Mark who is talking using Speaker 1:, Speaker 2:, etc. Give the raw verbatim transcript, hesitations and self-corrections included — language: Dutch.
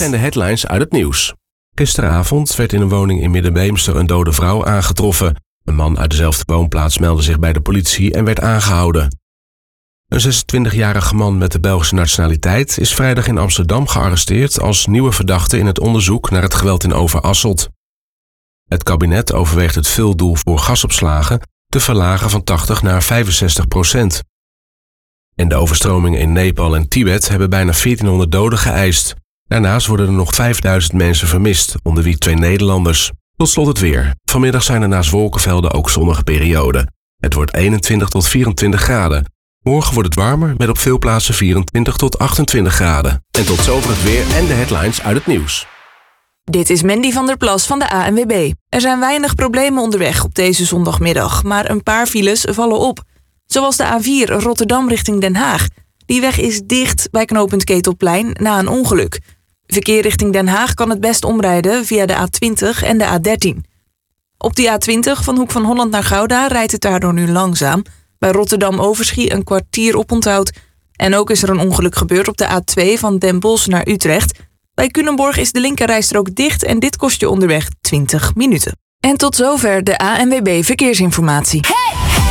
Speaker 1: zijn de headlines uit het nieuws. Gisteravond werd in een woning in Middenbeemster een dode vrouw aangetroffen. Een man uit dezelfde woonplaats meldde zich bij de politie en werd aangehouden. Een zesentwintigjarige man met de Belgische nationaliteit is vrijdag in Amsterdam gearresteerd als nieuwe verdachte in het onderzoek naar het geweld in Overasselt. Het kabinet overweegt het vuldoel voor gasopslagen te verlagen van tachtig naar vijfenzestig procent. En de overstromingen in Nepal en Tibet hebben bijna veertienhonderd doden geëist. Daarnaast worden er nog vijfduizend mensen vermist, onder wie twee Nederlanders. Tot slot het weer. Vanmiddag zijn er naast wolkenvelden ook zonnige perioden. Het wordt eenentwintig tot vierentwintig graden. Morgen wordt het warmer met op veel plaatsen vierentwintig tot achtentwintig graden. En tot zover het weer en de headlines uit het nieuws.
Speaker 2: Dit is Mandy van der Plas van de A N W B. Er zijn weinig problemen onderweg op deze zondagmiddag, maar een paar files vallen op. Zoals de A vier Rotterdam richting Den Haag. Die weg is dicht bij knooppunt Ketelplein na een ongeluk. Verkeer richting Den Haag kan het best omrijden via de A twintig en de A dertien. Op de A twintig van Hoek van Holland naar Gouda rijdt het daardoor nu langzaam. Bij Rotterdam-Overschie een kwartier oponthoud. En ook is er een ongeluk gebeurd op de A twee van Den Bosch naar Utrecht. Bij Culemborg is de linkerrijstrook dicht en dit kost je onderweg twintig minuten. En tot zover de A N W B Verkeersinformatie. Hey!